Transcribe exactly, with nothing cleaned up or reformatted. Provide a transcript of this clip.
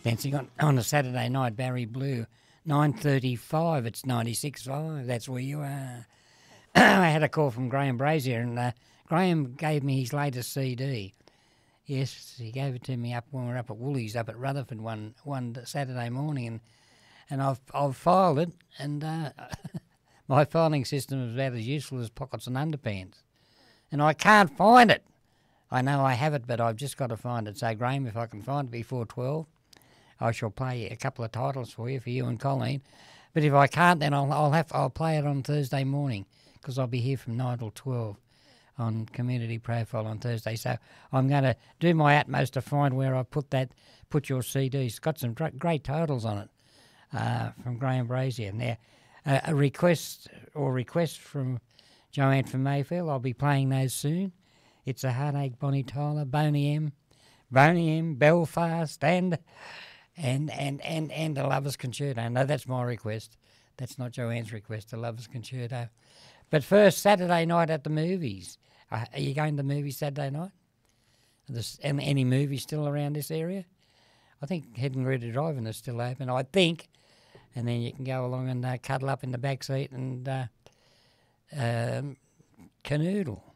Dancing on, on a Saturday night, Barry Blue, nine thirty-five, it's ninety-six point five, that's where you are. I had a call from Graham Brazier, and uh, Graham gave me his latest C D. Yes, he gave it to me up when we were up at Woolies, up at Rutherford one one Saturday morning, and and I've I've filed it, and uh, my filing system is about as useful as pockets and underpants, and I can't find it. I know I have it, but I've just got to find it. So, Graham, if I can find it before twelve, I shall play a couple of titles for you, for you and Colleen. But if I can't, then I'll I'll have I'll play it on Thursday morning, because I'll be here from nine till twelve on Community Profile on Thursday. So I'm going to do my utmost to find where I put that, put your C D. It's got some great titles on it uh, from Graham Brazier. Now, uh, a request or request from Joanne from Mayfield. I'll be playing those soon. It's a Heartache, Bonnie Tyler, Boney M, Boney M, Belfast, and and and and and a Lovers Concerto. No, that's my request. That's not Joanne's request. A Lovers Concerto. But first, Saturday night at the movies. Uh, are you going to the movies Saturday night? Are there any movies still around this area? I think Head and Ready Driving is still open, I think. And then you can go along and uh, cuddle up in the back seat and uh, um, canoodle.